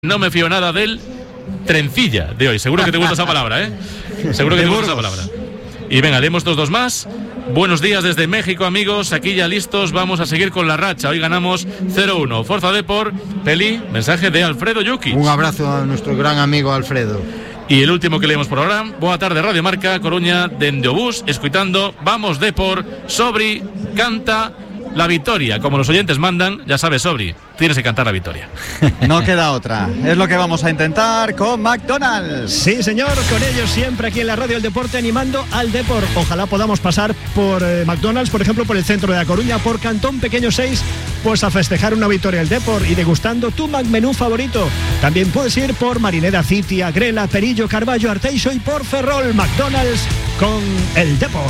No me fío nada del trencilla de hoy. Seguro que te gusta esa palabra, ¿eh? Seguro que te gusta esa palabra. Y venga, leemos dos más. Buenos días desde México, amigos. Aquí ya listos. Vamos a seguir con la racha. Hoy ganamos 0-1. Forza Depor. Peli, mensaje de Alfredo Yuki. Un abrazo a nuestro gran amigo Alfredo. Y el último que leemos por ahora. Boa tarde, Radio Marca, Coruña, dende o bus, escuitando Vamos Depor, Sobri, canta la victoria. Como los oyentes mandan, ya sabes, Sobri, tienes que cantar la victoria. No queda otra. Es lo que vamos a intentar con McDonald's. Sí, señor, con ellos siempre aquí en la Radio del Deporte animando al Depor. Ojalá podamos pasar por McDonald's, por ejemplo, por el centro de La Coruña, por Cantón Pequeño 6, pues a festejar una victoria del Depor y degustando tu menú favorito. También puedes ir por Marineda City, Agrela, Perillo, Carballo, Arteixo y por Ferrol. McDonald's con el Depor.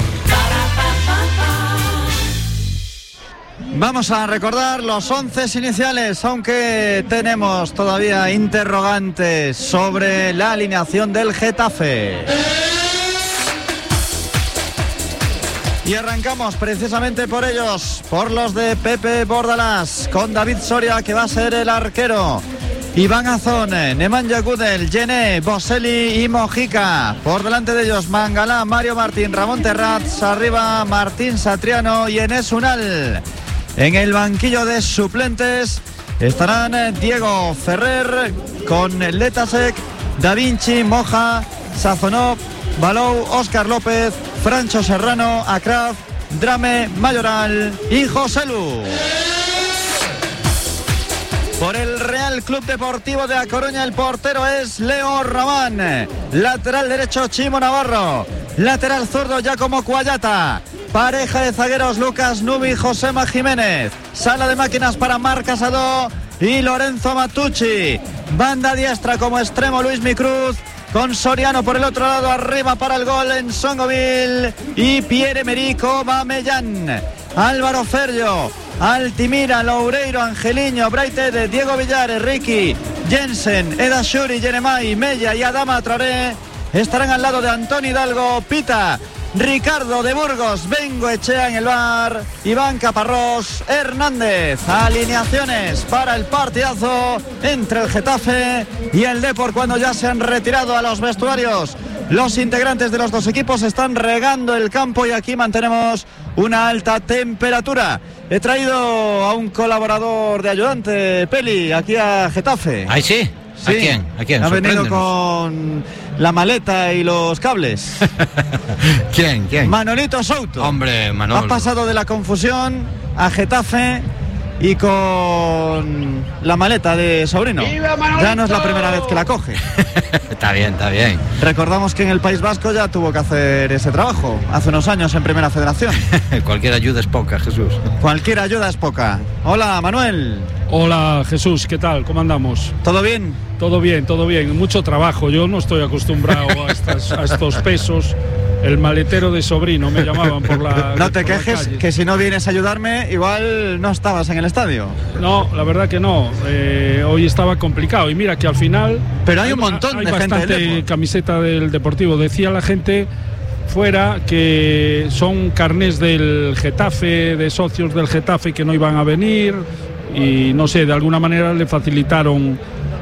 Vamos a recordar los 11 iniciales, aunque tenemos todavía interrogantes sobre la alineación del Getafe. Y arrancamos precisamente por ellos, por los de Pepe Bordalás, con David Soria, que va a ser el arquero. Iván Azón, Nemanja Gudel, Yené, Boselli y Mojica. Por delante de ellos, Mangalá, Mario Martín, Ramón Terrats, arriba Martín Satriano y Enes Unal. En el banquillo de suplentes estarán Diego Ferrer con Letasek, Da Vinci, Moja, Sazonov, Balou, Óscar López, Francho Serrano, Akraf, Drame, Mayoral y Joselu. Por el Real Club Deportivo de A Coruña, el portero es Leo Román. Lateral derecho, Chimo Navarro. Lateral zurdo, Giacomo Cuayata. Pareja de zagueros, Lucas Nubi y Josema Jiménez. Sala de máquinas para Marc Casado y Lorenzo Matucci. Banda diestra como extremo, Luis Micruz, con Soriano por el otro lado, arriba para el gol en Songoville y Pierre-Emerick Aubameyang. Álvaro Ferrio, Altimira, Loureiro, Angeliño, Breite, de Diego Villar, Ricky, Jensen, Eda Shuri, Yenemay, Mella y Adama Traoré estarán al lado de Antoni Hidalgo, Pita, Ricardo de Burgos, Bengoechea en el bar, Iván Caparrós, Hernández. Alineaciones para el partidazo entre el Getafe y el Depor cuando ya se han retirado a los vestuarios. Los integrantes de los dos equipos están regando el campo y aquí mantenemos una alta temperatura. He traído a un colaborador de ayudante, Peli, aquí a Getafe. ¿Ahí sí? Sí. ¿A quién? Ha venido con la maleta y los cables. ¿Quién? Manolito Souto. Hombre, Manolo. Ha pasado de la confusión a Getafe y con la maleta de sobrino. Ya no es la primera vez que la coge. Está bien. Recordamos que en el País Vasco ya tuvo que hacer ese trabajo hace unos años en Primera Federación. Cualquier ayuda es poca, Jesús. Cualquier ayuda es poca. Hola, Manuel. Hola, Jesús, ¿qué tal? ¿Cómo andamos? ¿Todo bien? Todo bien. Mucho trabajo. Yo no estoy acostumbrado a estos pesos. El maletero de sobrino me llamaban por la. No te quejes, que si no vienes a ayudarme, igual no estabas en el estadio. No, la verdad que no. Hoy estaba complicado y mira que al final. Pero hay un montón de gente. Hay bastante camiseta del Deportivo. Decía la gente fuera que son carnés del Getafe, de socios del Getafe que no iban a venir y no sé, de alguna manera le facilitaron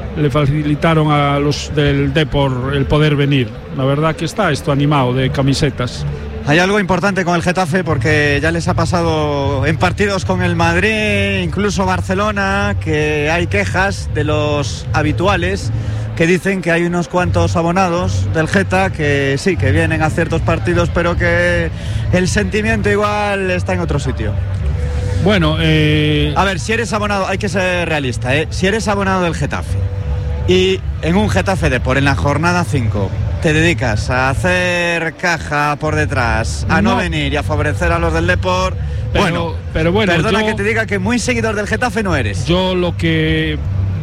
a los del Depor el poder venir. La verdad que está esto animado de camisetas. Hay algo importante con el Getafe porque ya les ha pasado en partidos con el Madrid, incluso Barcelona, que hay quejas de los habituales que dicen que hay unos cuantos abonados del Geta que sí, que vienen a ciertos partidos, pero que el sentimiento igual está en otro sitio. Bueno, a ver, si eres abonado, hay que ser realista, si eres abonado del Getafe y en un Getafe Depor en la jornada 5 te dedicas a hacer caja por detrás, a no venir y a favorecer a los del Depor, pero bueno, perdona que te diga que muy seguidor del Getafe no eres. Yo lo que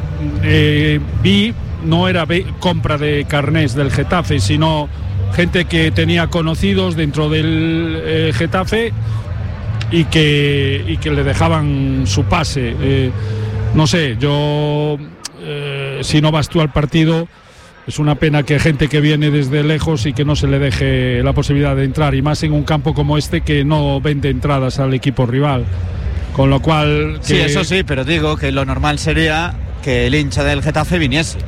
vi no era compra de carnés del Getafe, sino gente que tenía conocidos dentro del Getafe y que le dejaban su pase. No sé, yo si no vas tú al partido, es una pena que gente que viene desde lejos y que no se le deje la posibilidad de entrar, y más en un campo como este que no vende entradas al equipo rival, con lo cual sí, eso sí, pero digo que lo normal sería que el hincha del Getafe viniese.